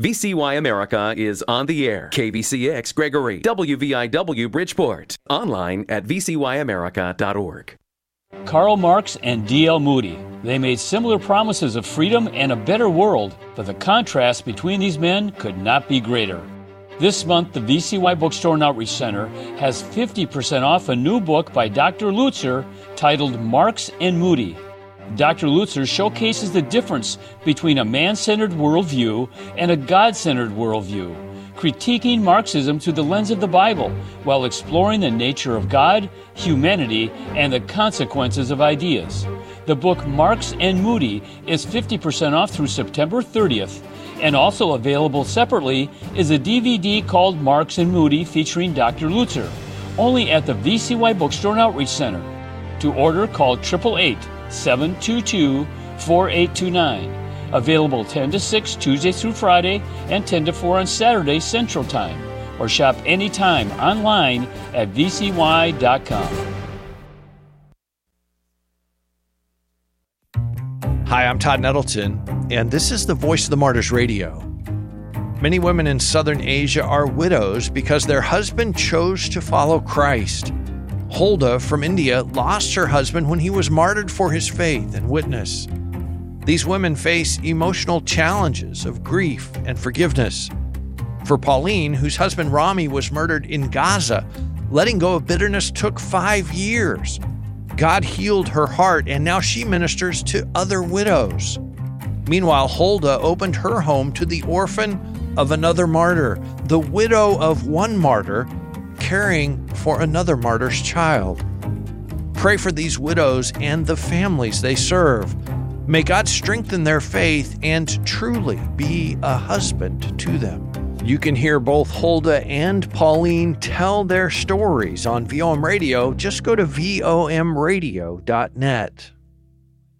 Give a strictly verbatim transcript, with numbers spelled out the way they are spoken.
V C Y America is on the air. K B C X Gregory, W V I W Bridgeport. Online at v c y america dot org. Karl Marx and D L Moody. They made similar promises of freedom and a better world, but the contrast between these men could not be greater. This month, the V C Y Bookstore and Outreach Center has fifty percent off a new book by Doctor Lutzer titled Marx and Moody. Doctor Lutzer showcases the difference between a man-centered worldview and a God-centered worldview, critiquing Marxism through the lens of the Bible while exploring the nature of God, humanity, and the consequences of ideas. The book Marx and Moody is fifty percent off through September thirtieth, and also available separately is a D V D called Marx and Moody featuring Doctor Lutzer, only at the V C Y Bookstore and Outreach Center. To order, call eight eight eight, seven two two, four eight two nine. Available ten to six Tuesday through Friday and ten to four on Saturday Central Time. Or shop anytime online at v c y dot com. Hi, I'm Todd Nettleton, and this is the Voice of the Martyrs Radio. Many women in Southern Asia are widows because their husband chose to follow Christ. Hulda from India lost her husband when he was martyred for his faith and witness. These women face emotional challenges of grief and forgiveness. For Pauline, whose husband Rami was murdered in Gaza, letting go of bitterness took five years. God healed her heart, and now she ministers to other widows. Meanwhile, Hulda opened her home to the orphan of another martyr, the widow of one martyr, caring for another martyr's child. Pray for these widows and the families they serve. May God strengthen their faith and truly be a husband to them. You can hear both Hulda and Pauline tell their stories on V O M Radio. Just go to v o m radio dot net.